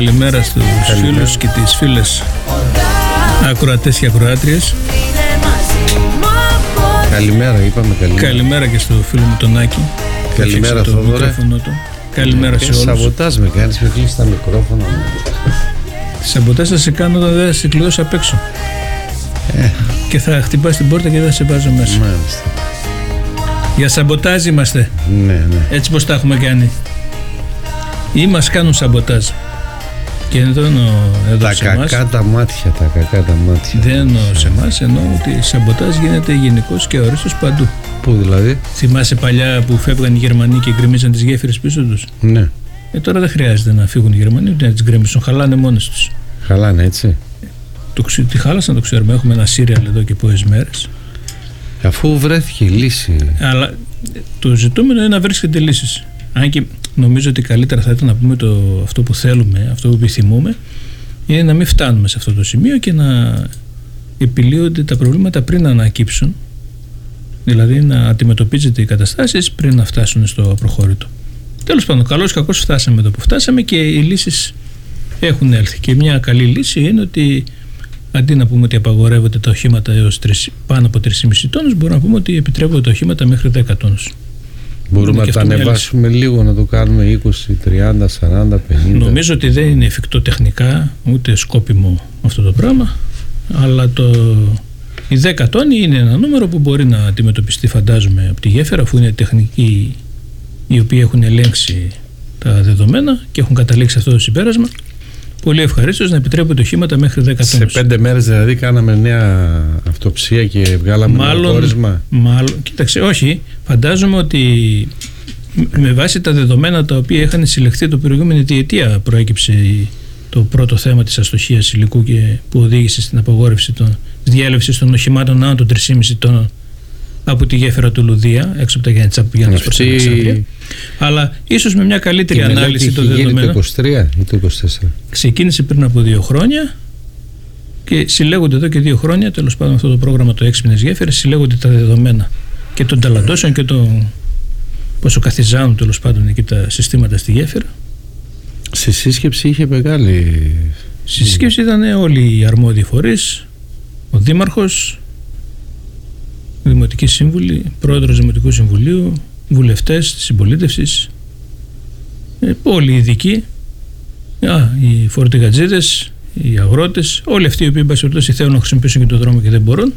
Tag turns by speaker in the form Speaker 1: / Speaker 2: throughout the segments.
Speaker 1: Καλημέρα στους φίλους και τις φίλες ακροατές και ακροάτριες.
Speaker 2: Καλημέρα, είπαμε καλημέρα.
Speaker 1: Καλημέρα και στο φίλο μου τον Άκη.
Speaker 2: Καλημέρα, Θόδωρε.
Speaker 1: Καλημέρα σε όλους.
Speaker 2: Σαμποτάζ με κάνεις, με κλείσεις τα μικρόφωνα.
Speaker 1: Σαμποτάζ θα σε κάνω όταν δεν θα σε κλειδώσω απ' έξω. Και θα χτυπάς την πόρτα και δεν θα σε βάζω μέσα.
Speaker 2: Μάλιστα.
Speaker 1: Για σαμποτάζ είμαστε.
Speaker 2: Ναι.
Speaker 1: Έτσι πως τα έχουμε κάνει. Ή μας κάνουν σαμποτάζ. Και δεν εννοώ εδώ
Speaker 2: τα
Speaker 1: σε εμάς.
Speaker 2: κακά τα μάτια.
Speaker 1: Δεν εννοώ σε εμάς, εννοώ ότι σαμποτάζ γίνεται γενικώς και ορίστος παντού.
Speaker 2: Πού δηλαδή?
Speaker 1: Θυμάσαι παλιά που φεύγαν οι Γερμανοί και γκρεμίζαν τις γέφυρες πίσω τους?
Speaker 2: Ναι.
Speaker 1: Τώρα δεν χρειάζεται να φύγουν οι Γερμανοί ούτε να τις γκρεμίσουν, χαλάνε μόνες τους.
Speaker 2: Χαλάνε, έτσι.
Speaker 1: Τι χάλασαν το ξέρουμε, έχουμε ένα σύριαλ εδώ και πόσες μέρες.
Speaker 2: Αφού βρέθηκε η λύση.
Speaker 1: Αλλά το ζητούμενο είναι να βρίσκεται λύσεις. Αν και νομίζω ότι καλύτερα θα ήταν να πούμε αυτό που θέλουμε, αυτό που επιθυμούμε, είναι να μην φτάνουμε σε αυτό το σημείο και να επιλύονται τα προβλήματα πριν να ανακύψουν. Δηλαδή να αντιμετωπίζεται οι καταστάσεις πριν να φτάσουν στο προχώρητο. Τέλος πάντων, καλώς ή κακώς φτάσαμε εδώ που φτάσαμε και οι λύσεις έχουν έλθει. Και μια καλή λύση είναι ότι αντί να πούμε ότι απαγορεύονται τα οχήματα έως πάνω από 3,5 τόνους, μπορούμε να πούμε ότι επιτρέπονται τα οχήματα μέχρι 10 τόνους.
Speaker 2: Μπορούμε να τα ανεβάσουμε λίγο, να το κάνουμε 20, 30, 40, 50.
Speaker 1: Νομίζω ότι δεν είναι εφικτό τεχνικά, ούτε σκόπιμο αυτό το πράγμα, αλλά οι 10 τόνοι είναι ένα νούμερο που μπορεί να αντιμετωπιστεί, φαντάζομαι, από τη γέφυρα, αφού είναι τεχνικοί οι οποίοι έχουν ελέγξει τα δεδομένα και έχουν καταλήξει αυτό το συμπέρασμα. Πολύ ευχαρίστως να επιτρέπονται οχήματα μέχρι 10 τόνους.
Speaker 2: Σε 5 μέρες δηλαδή κάναμε νέα αυτοψία και βγάλαμε ένα πόρισμα.
Speaker 1: Μάλλον, κοίταξε, όχι. Φαντάζομαι ότι με βάση τα δεδομένα τα οποία είχαν συλλεχθεί το προηγούμενη διετία προέκυψε το πρώτο θέμα της αστοχίας υλικού και που οδήγησε στην απαγόρευση της διέλευσης των οχημάτων άνω των 3,5 τόνων από τη γέφυρα του Λουδία, έξω από τα Γιάννητσα που πηγαίνουν προς Αλεξάνδρεια. Αλλά ίσως με μια καλύτερη ανάλυση των δεδομένων.
Speaker 2: Το 23 ή το 24?
Speaker 1: Ξεκίνησε πριν από 2 χρόνια και συλλέγονται εδώ και 2 χρόνια. Τέλος πάντων, αυτό το πρόγραμμα το έξυπνες γέφυρες, συλλέγονται τα δεδομένα και των ταλαντώσεων και πόσο καθιζάνουν τέλος πάντων εκεί τα συστήματα στη γέφυρα.
Speaker 2: Στη σύσκεψη είχε μεγάλη.
Speaker 1: Στη σύσκεψη ήταν όλοι οι αρμόδιοι φορείς, ο Δήμαρχος, Δημοτικοί Σύμβουλοι, Πρόεδρος Δημοτικού Συμβουλίου, βουλευτές της συμπολίτευσης, όλοι οι ειδικοί, οι φορτηγατζίδες, οι αγρότες, όλοι αυτοί οι οποίοι θέλουν να χρησιμοποιήσουν και τον δρόμο και δεν μπορούν.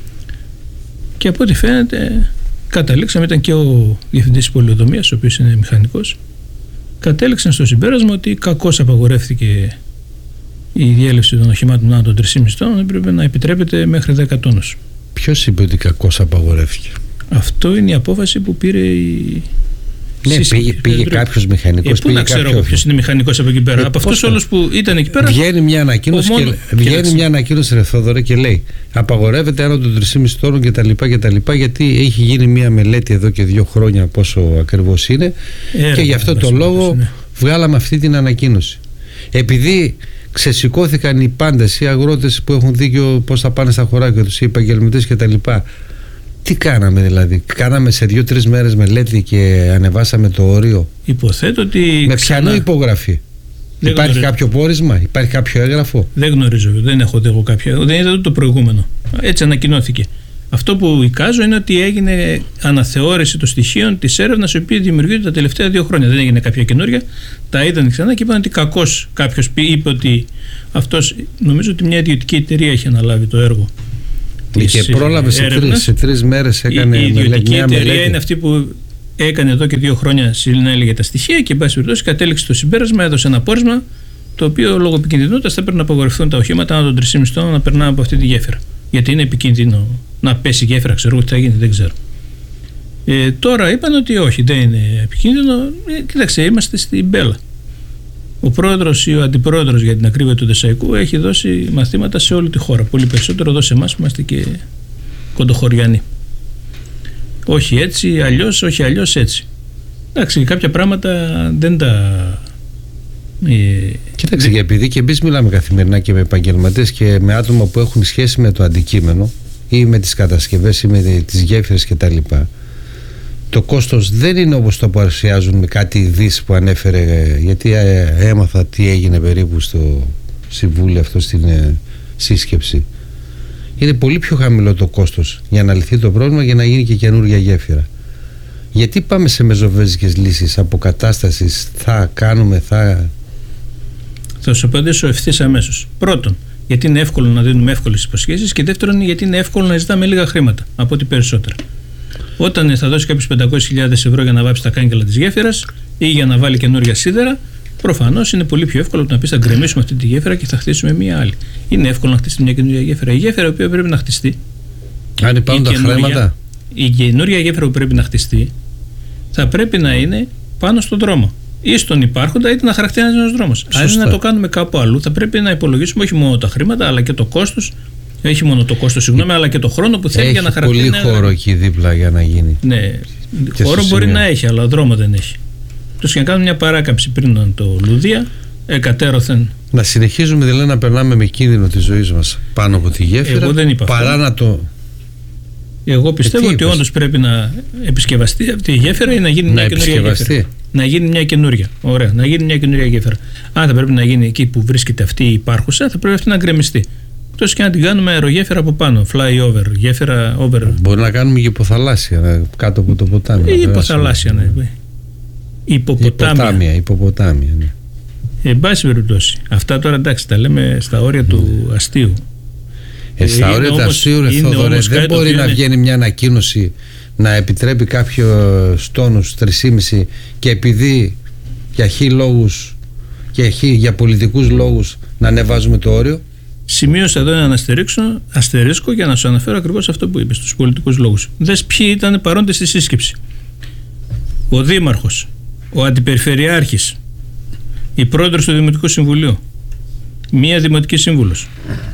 Speaker 1: Και από ό,τι φαίνεται καταλήξαμε, ήταν και ο διευθυντής της πολεοδομίας, ο οποίος είναι μηχανικός, κατέληξαν στο συμπέρασμα ότι κακώς απαγορεύτηκε η διέλευση των οχημάτων άνω των 3,5 τόνων, έπρεπε να επιτρέπεται μέχρι 10 τόνους.
Speaker 2: Ποιος είπε ότι κακώς απαγορεύτηκε?
Speaker 1: Αυτό είναι η απόφαση που πήρε η.
Speaker 2: Ναι, πήγε κάποιος μηχανικός.
Speaker 1: Πού να ξέρω εγώ ποιος είναι μηχανικός από εκεί πέρα? Από αυτούς όλους που ήταν εκεί πέρα.
Speaker 2: Βγαίνει μια ανακοίνωση, ρε Θόδωρε, και λέει απαγορεύεται άνω των 3,5 τόνων κτλ. Γιατί έχει γίνει μια μελέτη εδώ και 2 χρόνια πόσο ακριβώς είναι. Και γι' αυτό το λόγο βγάλαμε αυτή την ανακοίνωση. Επειδή ξεσηκώθηκαν οι πάντες, οι αγρότες που έχουν δίκιο πώς θα πάνε στα χωράκια τους, οι επαγγελματίες κτλ. Τι κάναμε δηλαδή? Κάναμε σε 2-3 μέρες μελέτη και ανεβάσαμε το όριο.
Speaker 1: Υποθέτω ότι.
Speaker 2: Με ποιανό υπογραφή? Υπάρχει κάποιο πόρισμα? Υπάρχει κάποιο έγγραφο?
Speaker 1: Δεν γνωρίζω. Δεν έχω δει εγώ κάποιο. Δεν είδα το προηγούμενο. Έτσι ανακοινώθηκε. Αυτό που εικάζω είναι ότι έγινε αναθεώρηση των στοιχείων της έρευνας η οποία δημιουργείται τα τελευταία 2 χρόνια. Δεν έγινε κάποια καινούργια. Τα είδαν ξανά και είπαν ότι κακώς κάποιος είπε ότι αυτός. Νομίζω ότι μια ιδιωτική εταιρεία έχει αναλάβει το έργο.
Speaker 2: Και πρόλαβε σε 3 μέρες έκανε.
Speaker 1: Η ιδιωτική εταιρεία είναι αυτή που έκανε εδώ και 2 χρόνια συνέλεγε τα στοιχεία και εν πάση περιπτώσει κατέληξε στο συμπέρασμα, έδωσε ένα πόρισμα το οποίο λόγω επικινδυνότητας θα πρέπει να απαγορευτούν τα οχήματα άνω των 3,5 τόνων να περνάνε από αυτή τη γέφυρα. Γιατί είναι επικίνδυνο να πέσει η γέφυρα, ξέρω τι θα γίνει, δεν ξέρω. Τώρα είπαν ότι όχι, δεν είναι επικίνδυνο. Κοίταξε, είμαστε στην Μπέλα. Ο πρόεδρος ή ο αντιπρόεδρος, για την ακρίβεια του Δεσσαϊκού, έχει δώσει μαθήματα σε όλη τη χώρα. Πολύ περισσότερο εδώ σε εμάς που είμαστε και κοντοχωριανοί. Όχι έτσι, αλλιώς, όχι αλλιώς έτσι. Εντάξει, κάποια πράγματα δεν τα.
Speaker 2: Κοίταξε, επειδή και εμείς μιλάμε καθημερινά και με επαγγελματίες και με άτομα που έχουν σχέση με το αντικείμενο ή με τις κατασκευές ή με τις γέφυρες κτλ. το κόστος δεν είναι όπως το παρουσιάζουν με κάτι ειδήσεις που ανέφερε, γιατί έμαθα τι έγινε περίπου στο Συμβούλιο αυτό στην σύσκεψη. Είναι πολύ πιο χαμηλό το κόστος για να λυθεί το πρόβλημα, για να γίνει και καινούργια γέφυρα. Γιατί πάμε σε μεζοβέζικες λύσεις αποκατάστασης, θα κάνουμε,
Speaker 1: Θα σου απαντήσω ευθύς αμέσως. Πρώτον, γιατί είναι εύκολο να δίνουμε εύκολες υποσχέσεις, και δεύτερον, γιατί είναι εύκολο να ζητάμε λίγα χρήματα από ό,τι περισσότερα. Όταν θα δώσει κάποιος 500.000 ευρώ για να βάψει τα κάγκελα της γέφυρας ή για να βάλει καινούργια σίδερα, προφανώς είναι πολύ πιο εύκολο να πεις θα γκρεμίσουμε αυτή τη γέφυρα και θα χτίσουμε μία άλλη. Είναι εύκολο να χτίσει μια καινούργια γέφυρα. Η γέφυρα η οποία πρέπει να χτιστεί.
Speaker 2: Αν υπάρχουν τα χρήματα.
Speaker 1: Η καινούργια γέφυρα που πρέπει να χτιστεί θα πρέπει να είναι πάνω στον δρόμο. Ή στον υπάρχοντα, είτε να χαρακτηρίζει ένας δρόμος. Αν να το κάνουμε κάπου αλλού, θα πρέπει να υπολογίσουμε όχι μόνο τα χρήματα, αλλά και το κόστος. Όχι μόνο το κόστος, αλλά και το χρόνο που θέλει για να χαρακτηρίζει.
Speaker 2: Έχει πολύ χώρο εκεί δίπλα για να γίνει.
Speaker 1: Ναι, χώρο μπορεί να έχει, αλλά δρόμο δεν έχει. Τους και να κάνουμε μια παράκαμψη πριν το Λουδία, εκατέρωθεν.
Speaker 2: Να συνεχίζουμε δηλαδή να περνάμε με κίνδυνο τη ζωή μας πάνω από τη γέφυρα.
Speaker 1: Εγώ δεν είπα
Speaker 2: παρά
Speaker 1: αυτό.
Speaker 2: Να το.
Speaker 1: Εγώ πιστεύω ότι όντως πρέπει να επισκευαστεί αυτή η γέφυρα ή να γίνει μια καινούργια γέφυρα. Να γίνει μια καινούργια. Ωραία, να γίνει μια καινούργια γέφυρα. Αν θα πρέπει να γίνει εκεί που βρίσκεται αυτή η υπάρχουσα, θα πρέπει αυτή να γκρεμιστεί. Εκτός και να την κάνουμε αερογέφυρα από πάνω, fly-over, γέφυρα over.
Speaker 2: Μπορεί να κάνουμε και υποθαλάσσια κάτω από το ποτάμι.
Speaker 1: Ή υποθαλάσσια, ναι.
Speaker 2: Υποποτάμια, ναι.
Speaker 1: Εν πάση περιπτώσει. Αυτά τώρα εντάξει, τα λέμε στα όρια του αστείου.
Speaker 2: Στα όρια του αστείου, ρε Θόδωρε, δεν μπορεί να βγαίνει μια ανακοίνωση να επιτρέπει κάποιους τόνους 3,5 και επειδή για λόγους και για πολιτικούς λόγους να ανεβάζουμε το όριο.
Speaker 1: Σημείωσα εδώ ένα αστερίσκο για να σου αναφέρω ακριβώς αυτό που είπες, τους πολιτικούς λόγους. Δες ποιοι ήταν παρόντες στη σύσκεψη. Ο Δήμαρχος, ο Αντιπεριφερειάρχης, η Πρόεδρος του Δημοτικού Συμβουλίου, μία Δημοτική Σύμβουλος,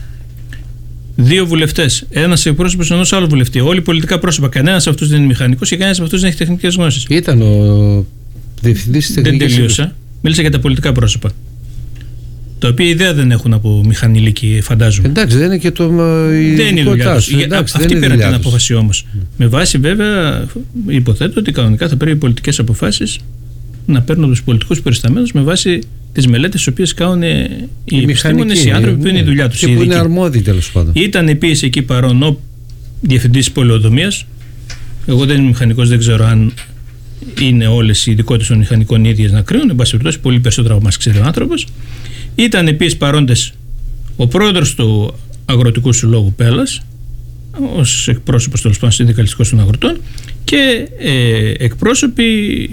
Speaker 1: 2 βουλευτές, ένας εκπρόσωπος ενός άλλου βουλευτή, όλοι πολιτικά πρόσωπα. Κανένας από αυτούς δεν είναι μηχανικός και κανένας από αυτούς δεν έχει τεχνικές γνώσεις.
Speaker 2: Ήταν ο διευθυντής της τεχνικής.
Speaker 1: Δεν τελείωσα. Μίλησα για τα πολιτικά πρόσωπα. Τα οποία ιδέα δεν έχουν από μηχανηλίκη, φαντάζομαι.
Speaker 2: Εντάξει, δεν είναι και το.
Speaker 1: Δεν είναι η δουλειά τους. Αυτοί πήραν την απόφαση όμως. Με βάση, βέβαια, υποθέτω ότι κανονικά θα πρέπει οι πολιτικές αποφάσεις να παίρνουν τους πολιτικούς περισταμένους με βάση τις μελέτες τις οποίες κάνουν οι επιστήμονες, οι άνθρωποι που είναι η δουλειά τους.
Speaker 2: Και που είναι αρμόδιοι τέλος πάντων.
Speaker 1: Ήταν επίσης εκεί παρόν ο διευθυντής πολεοδομίας. Εγώ δεν είμαι μηχανικός, δεν ξέρω αν είναι όλες οι ειδικότητες των μηχανικών ίδιες να κρίνουν. Εν πάση περιπτώσει, πολύ περισσότερο από μας ξέρει ο άνθρωπος. Ήταν επίσης παρόντες ο πρόεδρος του Αγροτικού Συλλόγου Πέλλας, ως εκπρόσωπος τέλος πάντων συνδικαλιστικός των αγροτών, και εκπρόσωποι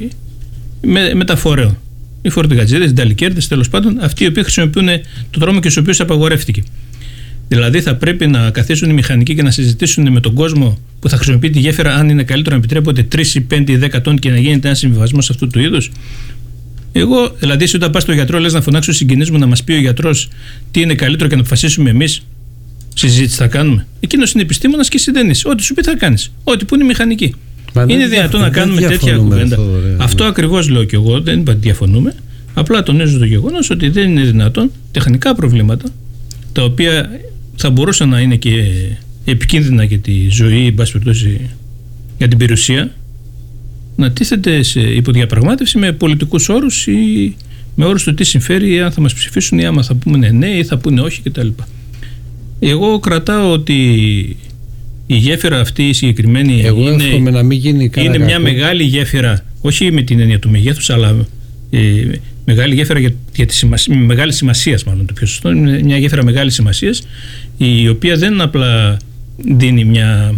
Speaker 1: μεταφορέων. Οι φορτηγατζίδες, οι νταλικέρδες, τέλος πάντων, αυτοί οι οποίοι χρησιμοποιούν τον δρόμο και στους οποίους απαγορεύτηκε. Δηλαδή, θα πρέπει να καθίσουν οι μηχανικοί και να συζητήσουν με τον κόσμο που θα χρησιμοποιεί τη γέφυρα αν είναι καλύτερο να επιτρέπονται 3 ή 5 ή 10 τόν και να γίνεται ένα συμβιβασμός αυτού του είδους. Εγώ, δηλαδή, εσύ όταν πας στο γιατρό, λες να φωνάξω συγγενείς μου να μας πει ο γιατρός τι είναι καλύτερο και να αποφασίσουμε εμείς. Συζήτηση θα κάνουμε. Εκείνος είναι επιστήμονας και εσύ δεν είσαι. Ό,τι σου πει θα κάνεις. Ό,τι που είναι μηχανική. Είναι δυνατόν να κάνουμε τέτοια κουβέντα. Αυτό ακριβώς λέω κι εγώ. Δεν είπα ότι διαφωνούμε. Απλά τονίζω το γεγονός ότι δεν είναι δυνατόν τεχνικά προβλήματα τα οποία θα μπορούσαν να είναι και επικίνδυνα για τη ζωή, εν πάση περιπτώσει για την περιουσία, να τίθεται σε υποδιαπραγμάτευση με πολιτικούς όρους ή με όρους του τι συμφέρει, αν θα μας ψηφίσουν ή άμα θα πούμε ναι ή θα πούνε όχι κτλ. Εγώ κρατάω ότι η γέφυρα αυτή η συγκεκριμένη είναι μια μεγάλη γέφυρα, όχι με την έννοια του μεγέθους, αλλά μεγάλη γέφυρα για τη μεγάλη σημασία, μάλλον το πιο σωστό. Είναι μια γέφυρα μεγάλης σημασίας, η οποία δεν απλά δίνει μια.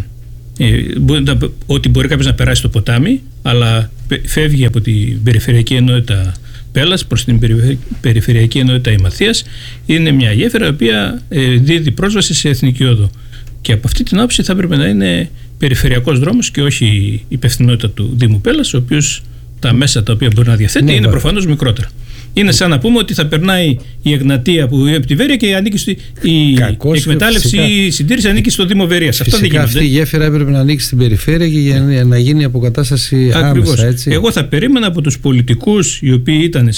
Speaker 1: Ότι μπορεί κάποιος να περάσει το ποτάμι, αλλά φεύγει από την περιφερειακή ενότητα Πέλλας προς την περιφερειακή ενότητα Ημαθίας. Είναι μια γέφυρα η οποία δίδει πρόσβαση σε εθνική οδό. Και από αυτή την άποψη θα έπρεπε να είναι περιφερειακός δρόμος και όχι η υπευθυνότητα του Δήμου Πέλλας, ο οποίος τα μέσα τα οποία μπορεί να διαθέτει είναι προφανώς μικρότερα. Είναι σαν να πούμε ότι θα περνάει η Εγνατία που από τη Βέρεια και ανήκει η εκμετάλλευση ή η συντήρηση ανήκει στο Δήμο Βερίας.
Speaker 2: Αυτά δεν γίνεται. Αυτή η γέφυρα έπρεπε να ανοίξει στην περιφέρεια και για να γίνει η αποκατάσταση άμεσα. Έτσι.
Speaker 1: Εγώ θα περίμενα από τους πολιτικούς οι οποίοι ήταν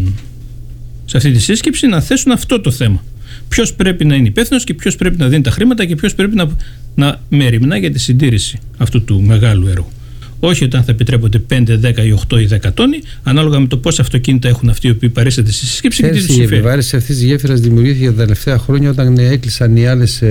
Speaker 1: σε αυτή τη σύσκεψη να θέσουν αυτό το θέμα. Ποιος πρέπει να είναι υπεύθυνος και ποιος πρέπει να δίνει τα χρήματα και ποιος πρέπει να μεριμνά για τη συντήρηση αυτού του μεγάλου έργου. Όχι όταν θα επιτρέπονται 5, 10 ή 8 ή 10 τόνοι, ανάλογα με το πόσα αυτοκίνητα έχουν αυτοί οι οποίοι παρήσανται στη σύσκεψη και τι τους συμφέρει.
Speaker 2: Η επιβάρυνση αυτής της γέφυρας δημιουργήθηκε τα τελευταία χρόνια όταν έκλεισαν οι άλλες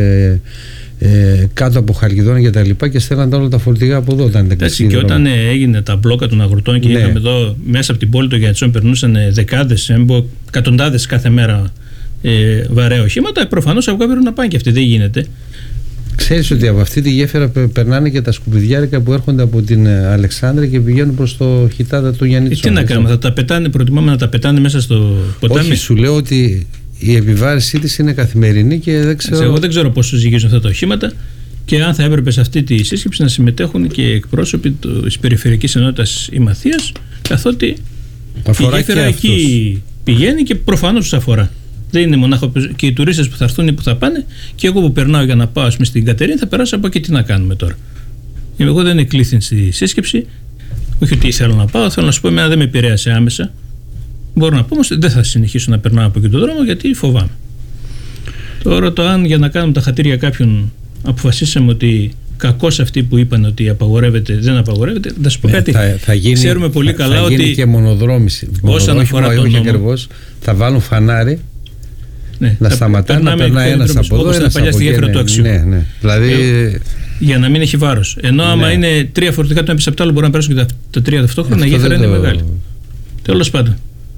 Speaker 2: κάτω από Χαλκιδόνα και τα λοιπά και στέλναν όλα τα φορτηγά από εδώ.
Speaker 1: Και όταν έγινε τα μπλόκα των αγροτών και είχαμε εδώ μέσα από την πόλη των Γιαννητσών περνούσαν δεκάδες, εκατοντάδες κάθε μέρα βαρέα οχήματα, προφανώς από κάπου να πάνε και αυτοί. Δεν γίνεται.
Speaker 2: Ξέρεις ότι από αυτή τη γέφυρα περνάνε και τα σκουπιδιάρικα που έρχονται από την Αλεξάνδρεια και πηγαίνουν προς το χιτάδα του Γιαννητσών.
Speaker 1: Τι να κάνουμε, θα τα πετάνε, προτιμάμε να τα πετάνε μέσα στο ποτάμι.
Speaker 2: Όχι, σου λέω ότι η επιβάρησή της είναι καθημερινή και δεν ξέρω.
Speaker 1: Εγώ δεν ξέρω πόσο ζυγίζουν αυτά τα οχήματα και αν θα έπρεπε σε αυτή τη σύσκεψη να συμμετέχουν και εκπρόσωποι της Περιφερειακής Ενότητας Ημαθίας, καθότι η γέφυρα εκεί πηγαίνει και προφανώς τους αφορά. Δεν είναι μονάχα και οι τουρίστες που θα έρθουν ή που θα πάνε, και εγώ που περνάω για να πάω στην Κατερίνη θα περάσω από εκεί. Τι να κάνουμε τώρα. Εγώ δεν εκλήθην στη σύσκεψη, όχι ότι ήθελα να πάω, θέλω να σου πω, εμένα δεν με επηρέασε άμεσα. Μπορώ να πω όμως δεν θα συνεχίσω να περνάω από εκεί τον δρόμο γιατί φοβάμαι. Τώρα το αν για να κάνουμε τα χατήρια κάποιον αποφασίσαμε ότι κακώς αυτοί που είπαν ότι απαγορεύεται, δεν απαγορεύεται, θα σου πω κάτι. Ξέρουμε πολύ καλά ότι.
Speaker 2: Θα γίνει και μονοδρόμηση.
Speaker 1: Όσον αφορά τον νόμο,
Speaker 2: θα βάλουν φανάρι. Ναι, να σταματάνε να περνάει ένας από εδώ, ένας από εκεί. Ναι. Δηλαδή.
Speaker 1: Για να μην έχει βάρος. Ενώ άμα είναι 3 φορτηγά το ένα πίσω από το άλλο, μπορεί να περάσουν και τα 3 ταυτόχρονα, η γέφυρα είναι μεγάλη. Τέλος πάντων.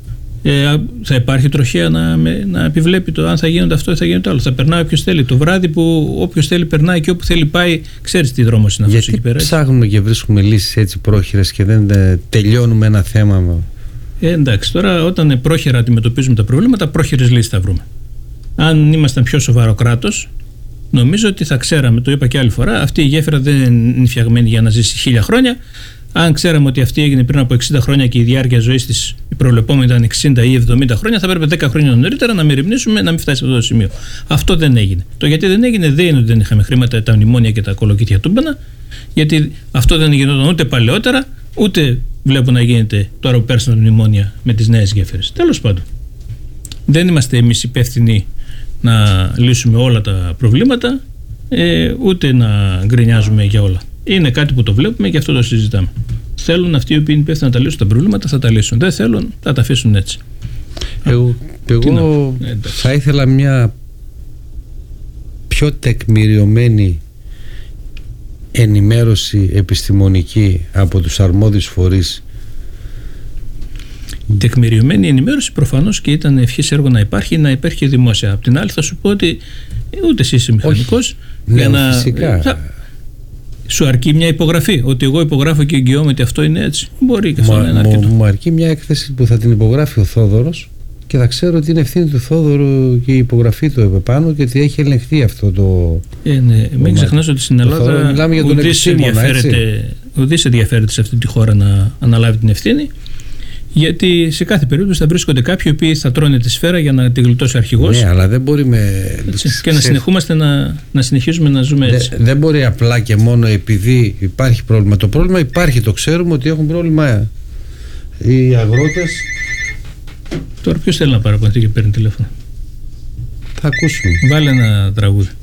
Speaker 1: Θα υπάρχει τροχέα να επιβλέπει το αν θα γίνεται αυτό ή θα γίνεται άλλο. Θα περνάει όποιος θέλει. Το βράδυ που όποιος θέλει περνάει και όπου θέλει πάει, ξέρεις τι δρόμος είναι αυτός εκεί πέρα. Γιατί
Speaker 2: ψάχνουμε και βρίσκουμε λύσεις έτσι πρόχειρες και δεν τελειώνουμε ένα θέμα.
Speaker 1: Εντάξει, τώρα όταν πρόχειρα αντιμετωπίζουμε τα προβλήματα, πρόχειρες λύσεις θα βρούμε. Αν ήμασταν πιο σοβαρό κράτος, νομίζω ότι θα ξέραμε, το είπα και άλλη φορά, αυτή η γέφυρα δεν είναι φτιαγμένη για να ζήσει 1000 χρόνια. Αν ξέραμε ότι αυτή έγινε πριν από 60 χρόνια και η διάρκεια ζωής της η προβλεπόμενη ήταν 60 ή 70 χρόνια, θα έπρεπε 10 χρόνια νωρίτερα να μεριμνήσουμε να μην φτάσει σε αυτό το σημείο. Αυτό δεν έγινε. Το γιατί δεν έγινε δεν είναι ότι δεν είχαμε χρήματα, τα μνημόνια και τα κολοκύθια τούμπανα, γιατί αυτό δεν γινόταν ούτε παλαιότερα, ούτε βλέπω να γίνεται τώρα που πέρασαν τα μνημόνια με τις νέες γέφυρες. Τέλος πάντων, δεν είμαστε εμείς υπεύθυνοι να λύσουμε όλα τα προβλήματα, ούτε να γκρινιάζουμε για όλα. Είναι κάτι που το βλέπουμε και αυτό το συζητάμε. Θέλουν αυτοί οι οποίοι είναι υπεύθυνοι να τα λύσουν τα προβλήματα, θα τα λύσουν. Δεν θέλουν, θα τα αφήσουν έτσι.
Speaker 2: Εγώ θα ήθελα μια πιο τεκμηριωμένη ενημέρωση επιστημονική από τους αρμόδιους φορείς.
Speaker 1: Τεκμηριωμένη ενημέρωση προφανώς και ήταν ευχής έργο να υπάρχει και δημόσια. Απ' την άλλη θα σου πω ότι ούτε εσύ είσαι μηχανικός.
Speaker 2: Φυσικά.
Speaker 1: Σου αρκεί μια υπογραφή, ότι εγώ υπογράφω και εγγυώμαι ότι αυτό είναι έτσι. Μπορεί και αυτό να είναι αρκετό.
Speaker 2: Μου αρκεί μια έκθεση που θα την υπογράφει ο Θόδωρος και θα ξέρω ότι είναι ευθύνη του Θόδωρου και η υπογραφή του επάνω και ότι έχει ελεγχθεί αυτό το.
Speaker 1: Ναι. Μην ξεχνάς ότι στην Ελλάδα ουδής ενδιαφέρεται σε αυτή τη χώρα να αναλάβει την ευθύνη. Γιατί σε κάθε περίπτωση θα βρίσκονται κάποιοι οι οποίοι θα τρώνε τη σφαίρα για να τη γλιτώσει ο αρχηγός.
Speaker 2: Ναι, αλλά δεν μπορεί
Speaker 1: και να συνεχίζουμε να ζούμε έτσι.
Speaker 2: Δεν μπορεί απλά και μόνο επειδή υπάρχει πρόβλημα. Το πρόβλημα υπάρχει, το ξέρουμε ότι έχουν πρόβλημα οι αγρότες.
Speaker 1: Τώρα ποιος θέλει να παραπονηθεί και παίρνει τηλέφωνο.
Speaker 2: Θα ακούσουμε.
Speaker 1: Βάλε ένα τραγούδι.